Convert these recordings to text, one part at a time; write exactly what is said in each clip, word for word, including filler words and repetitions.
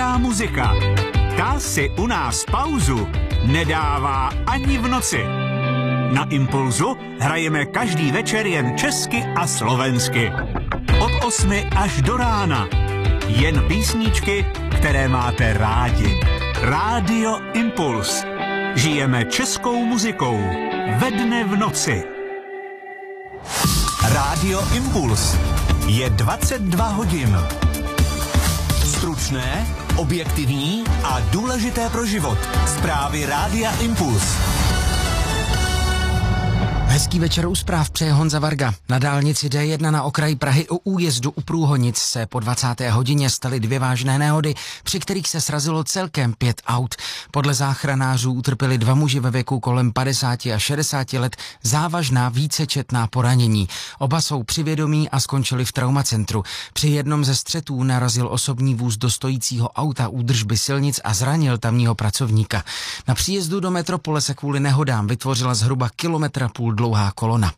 česká muzika. Ta si u nás pauzu nedává ani v noci. Na Impulzu hrajeme každý večer jen česky a slovensky. Od osmi až do rána. Jen písničky, které máte rádi. Rádio Impuls. Žijeme českou muzikou. Ve dne v noci. Rádio Impuls. Je dvacet dva hodin. Stručné, objektivní a důležité pro život. Zprávy Rádia Impuls. Hezký večer u zpráv přeje Honza Varga. Na dálnici D jedna na okraji Prahy u újezdu u Průhonic se po dvacáté hodině staly dvě vážné nehody, při kterých se srazilo celkem pět aut. Podle záchranářů utrpěli dva muži ve věku kolem padesáti a šedesáti let závažná vícečetná poranění. Oba jsou při vědomí a skončili v traumacentru. Při jednom ze střetů narazil osobní vůz do stojícího auta údržby silnic a zranil tamního pracovníka. Na příjezdu do metropole se kvůli nehodám vytvořila zhruba kilometra půl dlouhá kolona.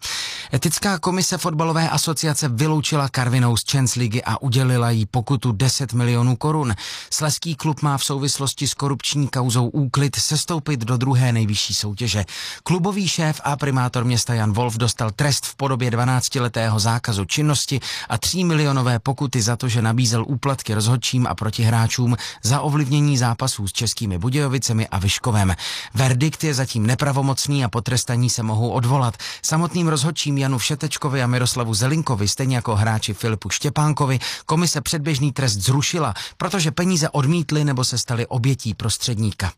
Etická komise fotbalové asociace vyloučila Karvinou z Champions League a udělila jí pokutu deset milionů korun. Slezský klub má v souvislosti s korupční kauzou Úklid sestoupit do druhé nejvyšší soutěže. Klubový šéf a primátor města Jan Wolf dostal trest v podobě dvanáctiletého zákazu činnosti a tří milionové pokuty za to, že nabízel úplatky rozhodčím a protihráčům za ovlivnění zápasů s Českými Budějovicemi a Vyškovem. Verdikt je zatím nepravomocný a potrestaní se mohou odvolat. Samotným rozhodčím Janu Všetečkovi a Miroslavu Zelinkovi, stejně jako hráči Filipu Štěpánkovi, komise předběžný trest zrušila, protože peníze odmítli nebo se stali obětí prostředníka.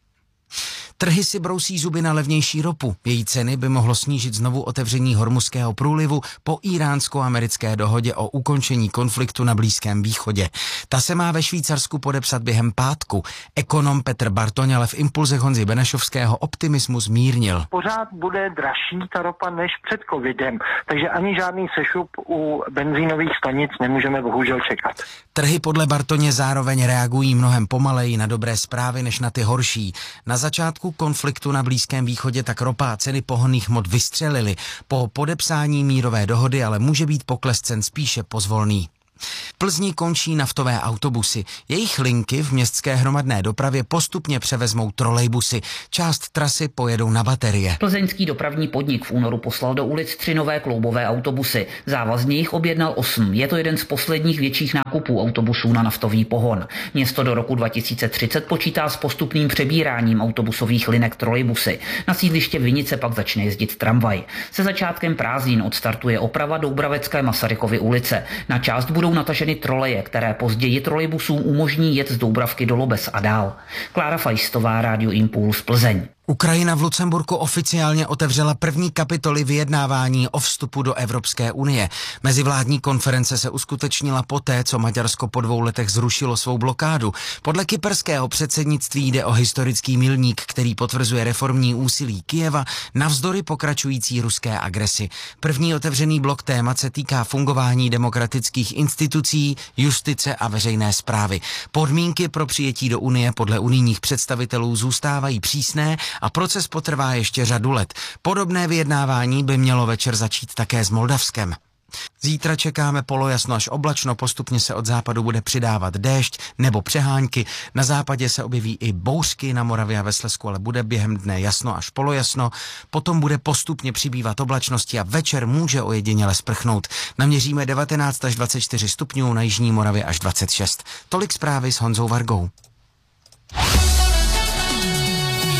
Trhy si brousí zuby na levnější ropu. Její ceny by mohlo snížit znovu otevření Hormuzského průlivu po iránsko-americké dohodě o ukončení konfliktu na Blízkém východě. Ta se má ve Švýcarsku podepsat během pátku. Ekonom Petr Bartoň ale v Impulzech Honzy Benešovského optimismus mírnil. Pořád bude dražší ta ropa než před covidem, takže ani žádný sešup u benzínových stanic nemůžeme bohužel čekat. Trhy podle Bartoně zároveň reagují mnohem pomaleji na dobré zprávy než na ty horší. Na začátku konfliktu na Blízkém východě tak ropa a ceny pohonných hmot vystřelily. Po podepsání mírové dohody ale může být pokles cen spíše pozvolný. V Plzni končí naftové autobusy. Jejich linky v městské hromadné dopravě postupně převezmou trolejbusy. Část trasy pojedou na baterie. Plzeňský dopravní podnik v únoru poslal do ulic tři nové kloubové autobusy. Závazně jich objednal osm. Je to jeden z posledních větších nákupů autobusů na naftový pohon. Město do roku dva tisíce třicet počítá s postupným přebíráním autobusových linek trolejbusy. Na sídliště Vinice pak začne jezdit tramvaj. Se začátkem prázdnin odstartuje oprava Doubravecké Masarykovy ulice. Na část budou nataženy troleje, které později trolejbusům umožní jet z Doubravky do Lobes a dál. Klára Fajstová, Rádio Impuls, Plzeň. Ukrajina v Lucemburku oficiálně otevřela první kapitoly vyjednávání o vstupu do Evropské unie. Mezivládní konference se uskutečnila poté, co Maďarsko po dvou letech zrušilo svou blokádu. Podle kyperského předsednictví jde o historický milník, který potvrzuje reformní úsilí Kyjeva navzdory pokračující ruské agresi. První otevřený blok témat se týká fungování demokratických institucí, justice a veřejné správy. Podmínky pro přijetí do unie podle unijních představitelů zůstávají přísné a proces potrvá ještě řadu let. Podobné vyjednávání by mělo večer začít také s Moldavskem. Zítra čekáme polojasno až oblačno, postupně se od západu bude přidávat déšť nebo přehánky. Na západě se objeví i bouřky, na Moravě a ve Slezsku, ale bude během dne jasno až polojasno. Potom bude postupně přibývat oblačnosti a večer může ojediněle sprchnout. Naměříme devatenáct až dvacet čtyři stupňů, na jižní Moravě až dvacet šest. Tolik zprávy s Honzou Vargou.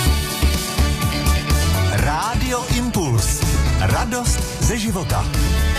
Rádio Impuls. Radost ze života.